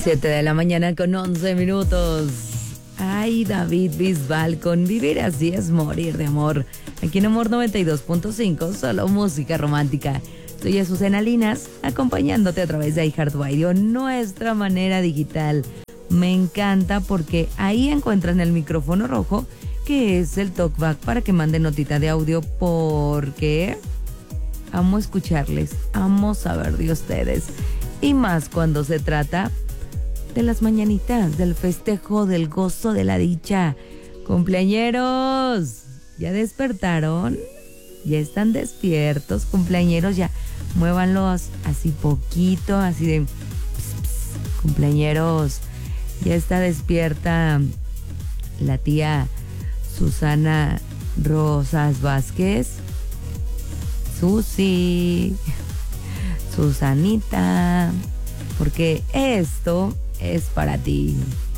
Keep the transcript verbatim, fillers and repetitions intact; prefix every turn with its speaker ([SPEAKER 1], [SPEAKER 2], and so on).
[SPEAKER 1] Siete de la mañana con once minutos. Ay, David Bisbal con Vivir así es morir de amor. Aquí en Amor noventa y dos punto cinco, solo música romántica. Soy Azucena Linas, acompañándote a través de iHeartRadio, nuestra manera digital. Me encanta porque ahí encuentran el micrófono rojo, que es el talkback para que manden notita de audio, porque amo escucharles, amo saber de ustedes. Y más cuando se trata de las mañanitas, del festejo, del gozo, de la dicha. Cumpleañeros, ¿ya despertaron? ¿Ya están despiertos? Cumpleañeros, ya muévanlos así poquito, así de pss, pss, cumpleañeros. Ya está despierta la tía Susana Rosas Vázquez. Susi, Susanita, porque esto es para ti.